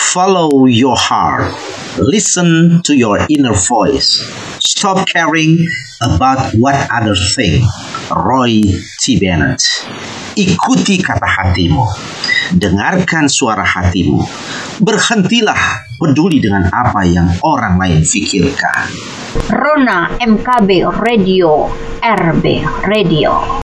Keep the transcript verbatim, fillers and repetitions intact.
Follow your heart. Listen to your inner voice. Stop caring about what others think. Roy T. Bennett. Ikuti kata hatimu. Dengarkan suara hatimu. Berhentilah peduli dengan apa yang orang lain pikirkan. Rona M K B Radio, R B Radio.